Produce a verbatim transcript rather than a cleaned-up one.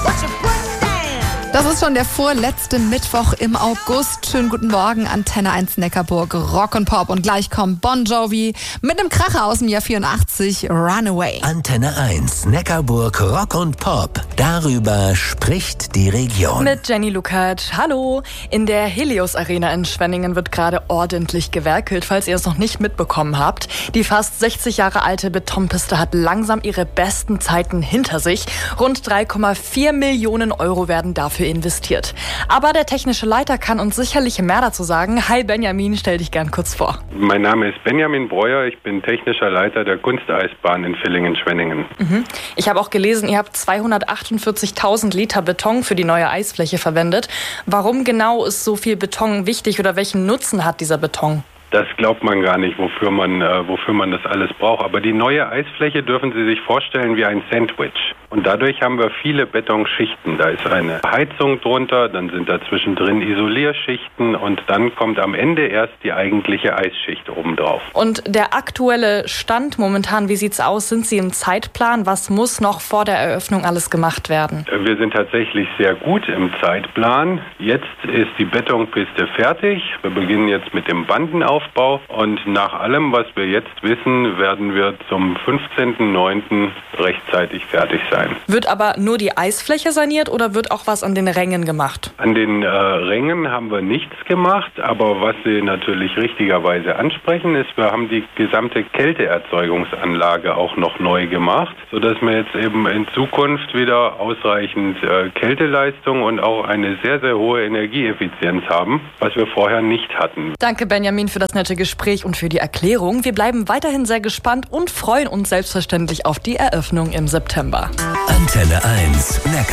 Das ist schon der vorletzte Mittwoch im August. Schönen guten Morgen, Antenne eins Neckarburg, Rock und Pop. Und gleich kommt Bon Jovi mit einem Kracher aus dem Jahr vierundachtzig, Runaway. Antenne eins Neckarburg, Rock und Pop. Darüber spricht die Region. Mit Jenny Lukács. Hallo. In der Helios Arena in Schwenningen wird gerade ordentlich gewerkelt, falls ihr es noch nicht mitbekommen habt. Die fast sechzig Jahre alte Betonpiste hat langsam ihre besten Zeiten hinter sich. Rund drei Komma vier Millionen Euro werden dafür investiert. Aber der technische Leiter kann uns sicherlich mehr dazu sagen. Hi Benjamin, stell dich gern kurz vor. Mein Name ist Benjamin Breuer, ich bin technischer Leiter der Kunsteisbahn in Villingen-Schwenningen. Mhm. Ich habe auch gelesen, ihr habt zweihundertachtundvierzigtausend Liter Beton für die neue Eisfläche verwendet. Warum genau ist so viel Beton wichtig oder welchen Nutzen hat dieser Beton? Das glaubt man gar nicht, wofür man, äh, wofür man das alles braucht. Aber die neue Eisfläche dürfen Sie sich vorstellen wie ein Sandwich. Und dadurch haben wir viele Betonschichten. Da ist eine Heizung drunter, dann sind da zwischendrin Isolierschichten und dann kommt am Ende erst die eigentliche Eisschicht obendrauf. Und der aktuelle Stand momentan, wie sieht's aus? Sind Sie im Zeitplan? Was muss noch vor der Eröffnung alles gemacht werden? Wir sind tatsächlich sehr gut im Zeitplan. Jetzt ist die Betonpiste fertig. Wir beginnen jetzt mit dem Bandenaufbau und nach allem, was wir jetzt wissen, werden wir zum fünfzehnten neunten rechtzeitig fertig sein. Wird aber nur die Eisfläche saniert oder wird auch was an den Rängen gemacht? An den äh, Rängen haben wir nichts gemacht, aber was Sie natürlich richtigerweise ansprechen, ist, wir haben die gesamte Kälteerzeugungsanlage auch noch neu gemacht, sodass wir jetzt eben in Zukunft wieder ausreichend äh, Kälteleistung und auch eine sehr, sehr hohe Energieeffizienz haben, was wir vorher nicht hatten. Danke Benjamin für das nette Gespräch und für die Erklärung. Wir bleiben weiterhin sehr gespannt und freuen uns selbstverständlich auf die Eröffnung im September. Antenne eins Neckar.